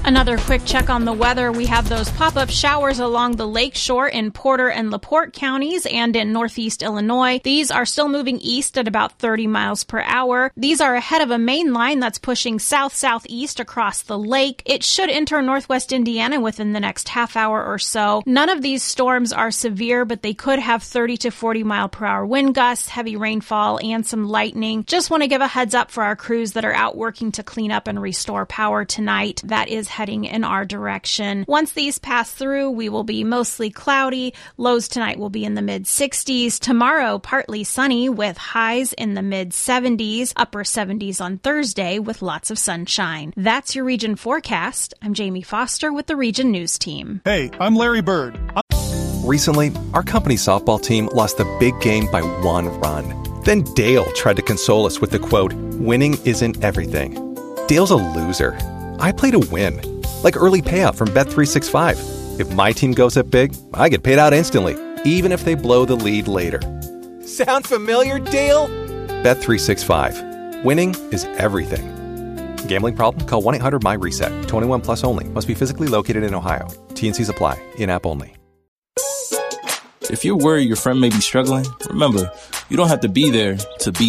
Another quick check on the weather. We have those pop-up showers along the lakeshore in Porter and LaPorte counties and in northeast Illinois. These are still moving east at about 30 miles per hour. These are ahead of a main line that's pushing south-southeast across the lake. It should enter northwest Indiana within the next half hour or so. None of these storms are severe, but they could have 30 to 40 mile per hour wind gusts, heavy rainfall, and some lightning. Just want to give a heads up for our crews that are out working to clean up and restore power tonight. That is heading in our direction. Once these pass through, we will be mostly cloudy. Lows tonight will be in the mid-60s. Tomorrow, partly sunny with highs in the mid-70s, upper 70s on Thursday with lots of sunshine. That's your region forecast. I'm Jamie Foster with the Region News Team. Hey, I'm Larry Bird. Recently, our company's softball team lost the big game by 1 run. Then Dale tried to console us with the quote, "Winning isn't everything." Dale's a loser. I play to win. Like early payout from Bet365. If my team goes up big, I get paid out instantly, even if they blow the lead later. Sound familiar, Dale? Bet365. Winning is everything. Gambling problem? Call 1-800-MY-RESET. 21 plus only. Must be physically located in Ohio. T&Cs apply. In-app only. If you're worried your friend may be struggling, remember, you don't have to be there to be